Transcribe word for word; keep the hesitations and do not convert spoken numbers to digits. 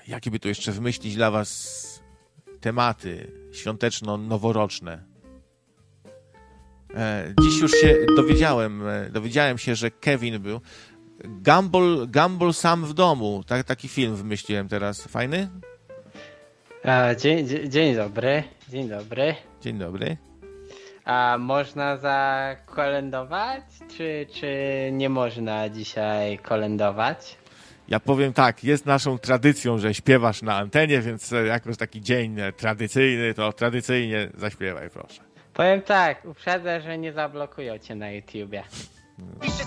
jakie by tu jeszcze wymyślić dla was tematy świąteczno-noworoczne. E, dziś już się dowiedziałem, e, dowiedziałem się, że Kevin był. Gumball, Gumball sam w domu. Tak, taki film wymyśliłem teraz. Fajny? A, dzień, dzień, dzień dobry, dzień dobry. Dzień dobry. A można zakolędować, czy, czy nie można dzisiaj kolędować? Ja powiem tak, jest naszą tradycją, że śpiewasz na antenie, więc jakoś taki dzień tradycyjny, to tradycyjnie zaśpiewaj, proszę. Powiem tak, uprzedzę, że nie zablokują cię na YouTubie.